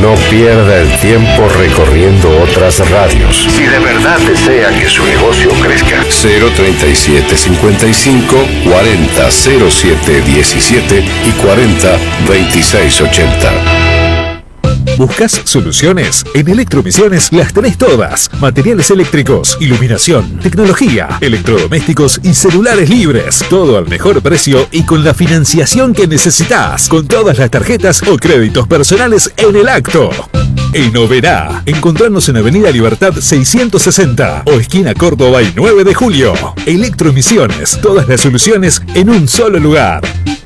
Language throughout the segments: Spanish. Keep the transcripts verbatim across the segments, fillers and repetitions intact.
No pierda el tiempo recorriendo otras radios. Si de verdad desea que su negocio crezca. cero treinta y siete cincuenta y cinco cuarenta cero siete diecisiete y cuarenta veintiséis ochenta. ¿Buscas soluciones? En Electromisiones las tenés todas. Materiales eléctricos, iluminación, tecnología, electrodomésticos y celulares libres. Todo al mejor precio y con la financiación que necesitas. Con todas las tarjetas o créditos personales en el acto. En Oberá, encontrarnos en Avenida Libertad seiscientos sesenta o esquina Córdoba y nueve de julio. Electromisiones, todas las soluciones en un solo lugar.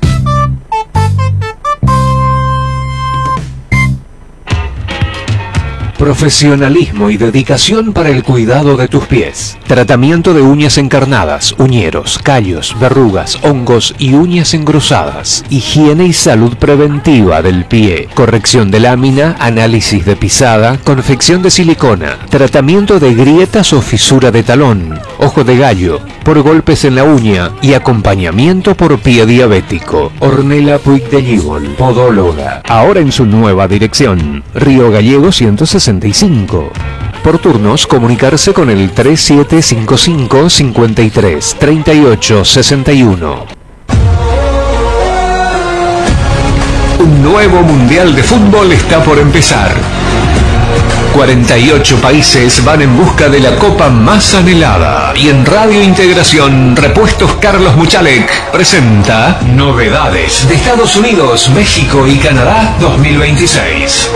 Profesionalismo y dedicación para el cuidado de tus pies. Tratamiento de uñas encarnadas, uñeros, callos, verrugas, hongos y uñas engrosadas. Higiene y salud preventiva del pie. Corrección de lámina, análisis de pisada, confección de silicona. Tratamiento de grietas o fisura de talón, ojo de gallo, por golpes en la uña y acompañamiento por pie diabético. Ornella Puig de Gíbol, podóloga. Ahora en su nueva dirección. Río Gallego ciento sesenta y cinco. Por turnos, comunicarse con el tres siete cinco cinco cincuenta y tres treinta y ocho sesenta y uno. Un nuevo Mundial de Fútbol está por empezar. cuarenta y ocho países van en busca de la copa más anhelada. Y en Radio Integración, Repuestos Carlos Muchalek presenta Novedades de Estados Unidos, México y Canadá dos mil veintiséis.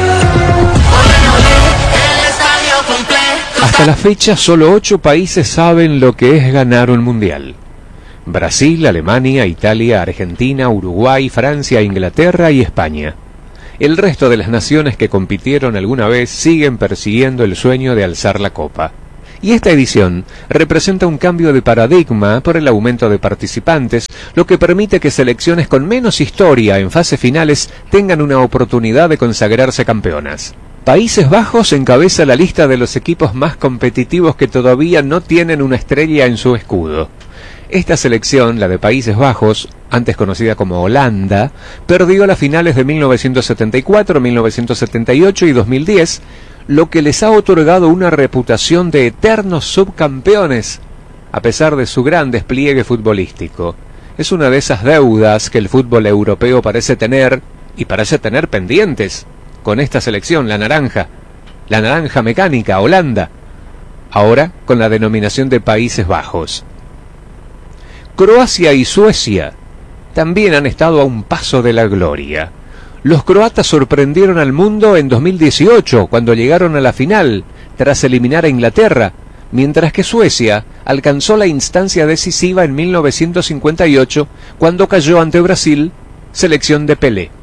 Hasta la fecha, solo ocho países saben lo que es ganar un mundial. Brasil, Alemania, Italia, Argentina, Uruguay, Francia, Inglaterra y España. El resto de las naciones que compitieron alguna vez siguen persiguiendo el sueño de alzar la copa. Y esta edición representa un cambio de paradigma por el aumento de participantes, lo que permite que selecciones con menos historia en fases finales tengan una oportunidad de consagrarse campeonas. Países Bajos encabeza la lista de los equipos más competitivos que todavía no tienen una estrella en su escudo. Esta selección, la de Países Bajos, antes conocida como Holanda, perdió las finales de mil novecientos setenta y cuatro, mil novecientos setenta y ocho y dos mil diez, lo que les ha otorgado una reputación de eternos subcampeones, a pesar de su gran despliegue futbolístico. Es una de esas deudas que el fútbol europeo parece tener, y parece tener pendientes, con esta selección, la naranja, la naranja mecánica, Holanda, ahora con la denominación de Países Bajos. Croacia y Suecia también han estado a un paso de la gloria. Los croatas sorprendieron al mundo en dos mil dieciocho, cuando llegaron a la final, tras eliminar a Inglaterra, mientras que Suecia alcanzó la instancia decisiva en mil novecientos cincuenta y ocho, cuando cayó ante Brasil, selección de Pelé.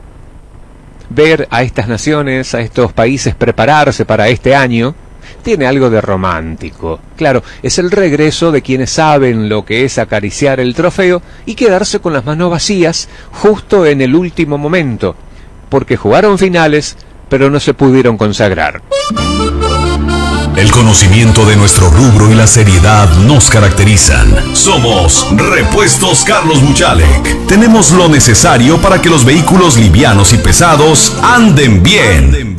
Ver a estas naciones, a estos países prepararse para este año, tiene algo de romántico. Claro, es el regreso de quienes saben lo que es acariciar el trofeo y quedarse con las manos vacías justo en el último momento, porque jugaron finales, pero no se pudieron consagrar. El conocimiento de nuestro rubro y la seriedad nos caracterizan. Somos Repuestos Carlos Muchalek. Tenemos lo necesario para que los vehículos livianos y pesados anden bien.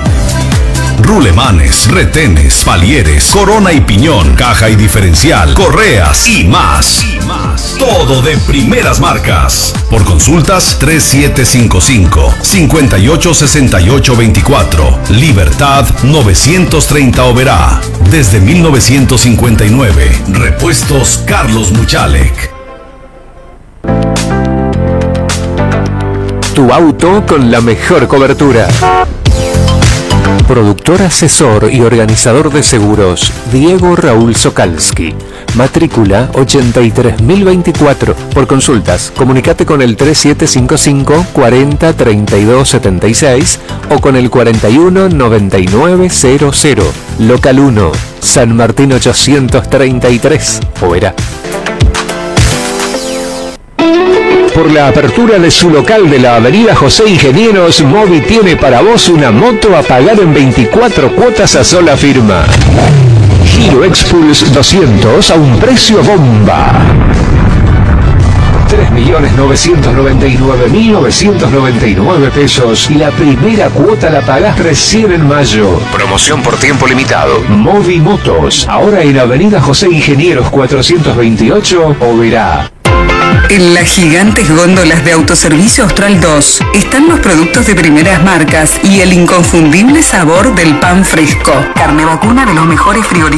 Rulemanes, retenes, palieres, corona y piñón, caja y diferencial, correas y más. Todo de primeras marcas. Por consultas tres siete cinco cinco, cinco ocho seis ocho dos cuatro. Libertad novecientos treinta Oberá. Desde mil novecientos cincuenta y nueve. Repuestos Carlos Muchalek. Tu auto con la mejor cobertura. Productor, asesor y organizador de seguros, Diego Raúl Sokalski. Matrícula ochenta y tres mil veinticuatro. Por consultas, comunicate con el tres siete cinco cinco, cuarenta, treinta y dos setenta y seis o con el cuarenta y uno, noventa y nueve cero cero. Local uno, San Martín ochocientos treinta y tres, Oberá. Por la apertura de su local de la avenida José Ingenieros, Movi tiene para vos una moto a pagar en veinticuatro cuotas a sola firma. Giro Expulse doscientos a un precio bomba. tres millones novecientos noventa y nueve mil novecientos noventa y nueve pesos y la primera cuota la pagás recién en mayo. Promoción por tiempo limitado. Movimotos, ahora en Avenida José Ingenieros cuatrocientos veintiocho, Oberá. En las gigantes góndolas de Autoservicio Austral dos están los productos de primeras marcas y el inconfundible sabor del pan fresco. Carne vacuna de los mejores frigoríficos